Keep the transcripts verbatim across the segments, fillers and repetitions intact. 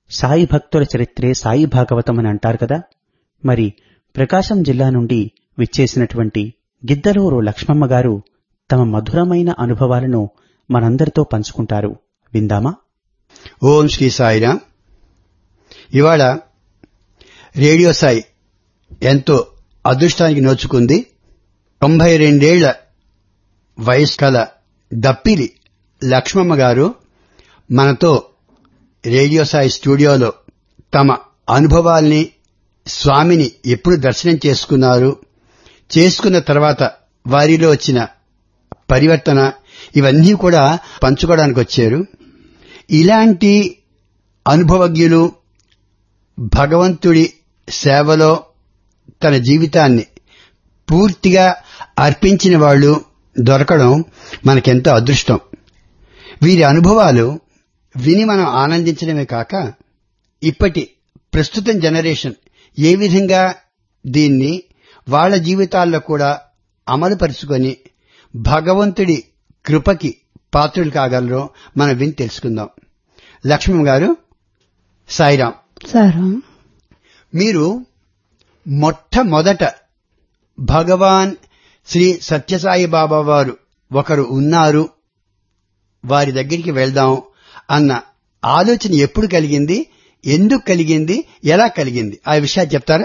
సాయి భక్తుల చరిత్రే సాయి భాగవతం అని అంటారు కదా. మరి ప్రకాశం జిల్లా నుండి విచ్చేసినటువంటి గిద్దలూరు లక్ష్మమ్మ గారు తమ మధురమైన అనుభవాలను మనందరితో పంచుకుంటారు. విందామా? ఓం శ్రీ సాయిరాం. ఇవాళ రేడియో సాయి ఎంతో అదృష్టానికి నోచుకుంది. తొంభై రెండేళ్ల వయసు కల దప్పిలి లక్ష్మమ్మ గారు మనతో రేడియో సాయి స్టూడియోలో తమ అనుభవాల్ని, స్వామిని ఎప్పుడు దర్శనం చేసుకున్నారు, చేసుకున్న తర్వాత వారిలో వచ్చిన పరివర్తన, ఇవన్నీ కూడా పంచుకోవడానికి వచ్చారు. ఇలాంటి అనుభవజ్ఞులు భగవంతుడి సేవలో తన జీవితాన్ని పూర్తిగా అర్పించిన వాళ్ళు దొరకడం మనకెంతో అదృష్టం. వీరి అనుభవాలు విని మనం ఆనందించడమే కాక ఇప్పటి ప్రస్తుతం జనరేషన్ ఏ విధంగా దీన్ని వాళ్ల జీవితాల్లో కూడా అమలుపరుచుకొని భగవంతుడి కృపకి పాత్రులు కాగలరో మనం విని తెలుసుకుందాం. లక్ష్మమ్మ గారు, సాయిరాం. సాయిరాం. మీరు మొట్టమొదట భగవాన్ శ్రీ సత్యసాయి బాబా వారు ఒకరు ఉన్నారు, వారి దగ్గరికి వెళ్దాం అన్న ఆలోచన ఎప్పుడు కలిగింది, ఎందుకు కలిగింది, ఎలా కలిగింది, ఆ విషయాలు చెప్తారా?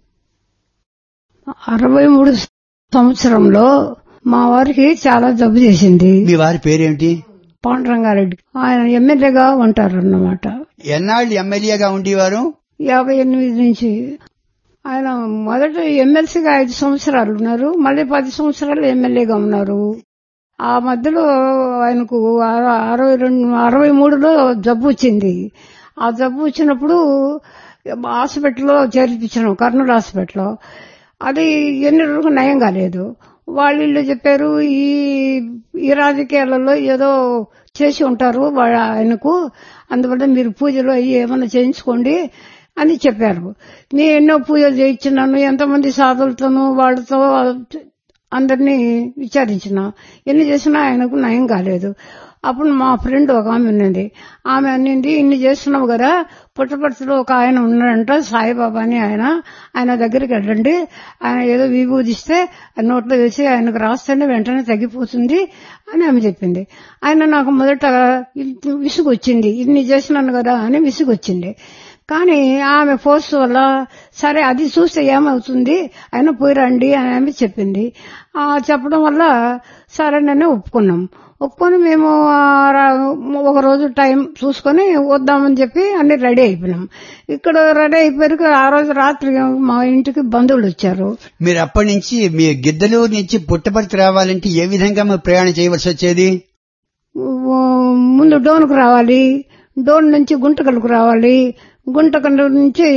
అరవై మూడు సంవత్సరంలో మా వారికి చాలా జబ్బు చేసింది. మీ వారి పేరేమిటి? పాండురంగారెడ్డి. ఆయన ఎమ్మెల్యేగా ఉంటారన్నమాట. ఎన్నాళ్ళు ఎమ్మెల్యేగా ఉండేవారు? యాభై ఎనిమిది నుంచి. ఆయన మొదట ఎమ్మెల్సీగా ఐదు సంవత్సరాలు ఉన్నారు, మళ్ళీ పది సంవత్సరాలు ఎమ్మెల్యేగా ఉన్నారు. ఆ మధ్యలో ఆయనకు అరవై రెండు అరవై మూడులో జబ్బు వచ్చింది. ఆ జబ్బు వచ్చినప్పుడు హాస్పిటల్లో చేర్పించాను, కర్నూలు హాస్పిటల్లో. అది ఎన్ని రోజులు నయం కాలేదు. వాళ్ళు చెప్పారు, ఈ ఈ రాజకీయాలలో ఏదో చేసి ఉంటారు ఆయనకు, అందువల్ల మీరు పూజలు అయ్యి ఏమన్నా చేయించుకోండి అని చెప్పారు. నేను ఎన్నో పూజలు చేయించినాను, ఎంతమంది సాధులతోనూ వాళ్ళతో అందరినీ విచారించిన, ఎన్ని చేసినా ఆయనకు నయం కాలేదు. అప్పుడు మా ఫ్రెండ్ ఒక ఆమె ఉన్నది, ఆమె అన్నింది, ఇన్ని చేస్తున్నావు కదా, పుట్టపర్తిలో ఒక ఆయన ఉన్నాడంట సాయిబాబా అని, ఆయన ఆయన దగ్గరికి వెళ్ళండి, ఆయన ఏదో విభూదిస్తే నోట్లో వేసి ఆయనకు రాస్తేనే వెంటనే తగ్గిపోతుంది అని ఆమె చెప్పింది. ఆయన నాకు మొదట విసుగు వచ్చింది, ఇన్ని చేసినాను కదా అని విసుగు వచ్చింది. కానీ ఆమె ఫోర్స్ వల్ల సరే అది చూస్తే ఏమవుతుంది, ఆయన పోయిరండి అని ఆమె చెప్పింది. చెప్పడం వల్ల సరే నన్ను ఒప్పుకున్నాం. ఒప్పుకొని మేము ఒక రోజు టైం చూసుకొని వద్దామని చెప్పి అన్ని రెడీ అయిపోయినాం. ఇక్కడ రెడీ అయిపోయారు. ఆ రోజు రాత్రి మా ఇంటికి బంధువులు వచ్చారు. మీరు అప్పటి నుంచి మీ గిద్దలూరు నుంచి పుట్టపర్తి రావాలంటే ఏ విధంగా మీరు ప్రయాణం చేయవలసి వచ్చేది? ముందు డోన్కు రావాలి, డోన్ నుంచి గుంటకల్కు రావాలి, గుంటకల్ నుంచి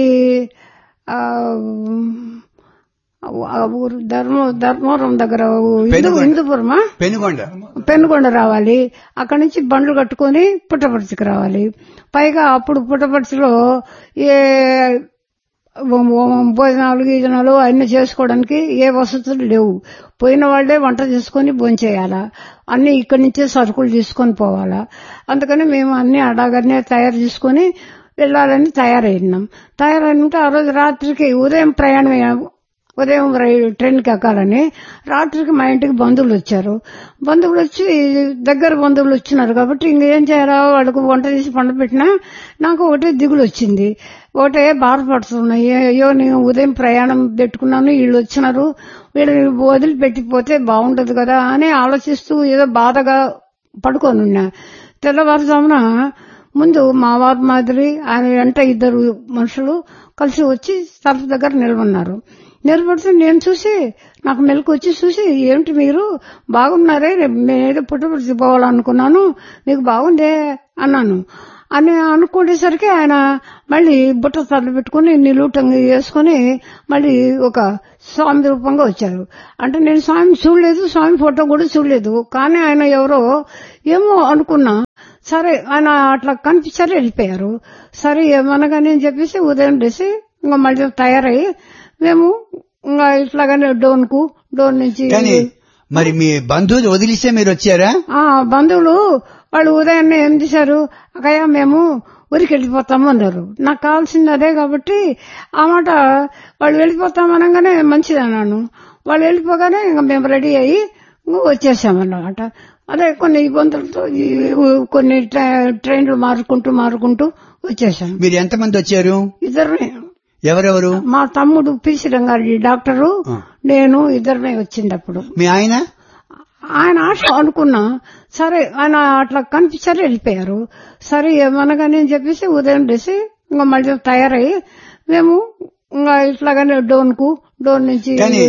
ఊరు ధర్మ ధర్మవరం దగ్గర హిందూపురమా పెనుగొండ పెనుగొండ రావాలి. అక్కడి నుంచి బండ్లు కట్టుకుని పుట్టపర్తికి రావాలి. పైగా అప్పుడు పుట్టపర్తిలో ఏ భోజనాలు గీజనాలు అన్ని చేసుకోవడానికి ఏ వసతులు లేవు. పోయిన వాళ్లే వంట చేసుకుని భోంచేయాలా, అన్ని ఇక్కడి నుంచే సరుకులు తీసుకొని పోవాలా. అందుకని మేము అన్ని అడాగనే తయారు చేసుకుని వెళ్లాలని తయారైనాం. తయారైనంటే ఆ రోజు రాత్రికి ఉదయం ప్రయాణం, ఉదయం ట్రైన్కి ఎక్కాలని. రాత్రికి మా ఇంటికి బంధువులు వచ్చారు. బంధువులు వచ్చి దగ్గర బంధువులు వచ్చినారు కాబట్టి ఇంకేం చేయాలా, వాళ్ళకు వంట తీసి పండు పెట్టినా నాకు ఒకటే దిగులు వచ్చింది, ఒకటే బాధపడుతున్నాయి. అయ్యో నేను ఉదయం ప్రయాణం పెట్టుకున్నాను, వీళ్ళు వచ్చినారు, వీళ్ళని వదిలిపెట్టిపోతే బాగుంటది కదా అని ఆలోచిస్తూ ఏదో బాధగా పడుకొని ఉన్నా. తెల్లవారుజామున ముందు మా వారి మాదిరి ఆయన వెంట ఇద్దరు మనుషులు కలిసి వచ్చి తలుపు దగ్గర నిలబడినారు. నిలబడితే నేను చూసి నాకు మెలకు వచ్చి చూసి, ఏమిటి మీరు బాగున్నారే, నేనేదో పుట్టపర్తి పోవాలనుకున్నాను, మీకు బాగుందే అన్నాను. అని అనుకునేసరికి ఆయన మళ్ళీ బుట్ట తల్లి పెట్టుకుని నిలువుటంగా వేసుకుని మళ్ళీ ఒక స్వామి రూపంగా వచ్చారు. అంటే నేను స్వామి చూడలేదు, స్వామి ఫోటో కూడా చూడలేదు, కానీ ఆయన ఎవరో ఏమో అనుకున్నా. సరే ఆయన అట్లా కనిపించారు, వెళ్ళిపోయారు. సరే ఏమనగానే అని చెప్పేసి ఉదయం లేసి ఇంకా మళ్ళీ తయారయ్యి మేము ఇంకా ఇట్లాగానే డోన్ కు డోన్ నుంచి మరి మీ బంధువులు వదిలిస్తే మీరు వచ్చారా? బంధువులు వాళ్ళు ఉదయాన్నే ఏం చేశారు, అక్కయ్య మేము ఊరికి వెళ్ళిపోతాము అన్నారు. నాకు కావాల్సింది అదే కాబట్టి ఆ మాట వాళ్ళు వెళ్ళిపోతామనగానే మంచిది అన్నాను. వాళ్ళు వెళ్ళిపోగానే ఇంకా మేము రెడీ అయ్యి వచ్చేసామన్నమాట. అదే కొన్ని ఇబ్బందులతో కొన్ని ట్రైన్లు మారుకుంటూ మారుకుంటూ వచ్చేసాం. మీరు ఎంతమంది వచ్చారు? ఇద్దరిని. ఎవరెవరు? మా తమ్ముడు పిసి రంగారెడ్డి డాక్టరు, నేను ఇద్దరినే వచ్చింది. అప్పుడు మీ ఆయన ఆయన ఆశ అనుకున్నా, సరే ఆయన అట్లా కనిపించారు వెళ్ళిపోయారు. సరే ఏమనగానే అని చెప్పేసి ఉదయం లేసి ఇంకా మళ్ళీ తయారయ్యి మేము ఇంకా ఇట్లాగానే డోన్ కు డోన్ నుంచి